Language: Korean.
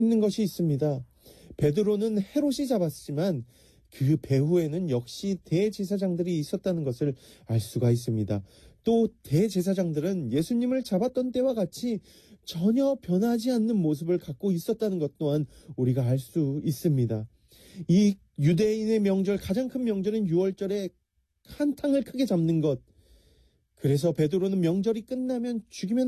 있는 것이 있습니다. 베드로는 헤롯이 잡았지만 그 배후에는 역시 대제사장들이 있었다는 것을 알 수가 있습니다. 또 대제사장들은 예수님을 잡았던 때와 같이 전혀 변하지 않는 모습을 갖고 있었다는 것 또한 우리가 알 수 있습니다. 이 유대인의 명절, 가장 큰 명절인 6월절에 한탕을 크게 잡는 것. 그래서 베드로는 명절이 끝나면 죽이면